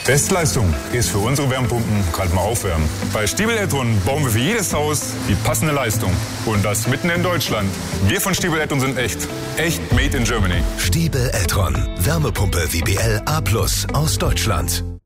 Bestleistung ist für unsere Wärmepumpen gerade mal aufwärmen. Bei Stiebel Eltron bauen wir für jedes Haus die passende Leistung. Und das mitten in Deutschland. Wir von Stiebel Eltron sind echt. Echt made in Germany. Stiebel Eltron. Wärmepumpe WBL A+ aus Deutschland.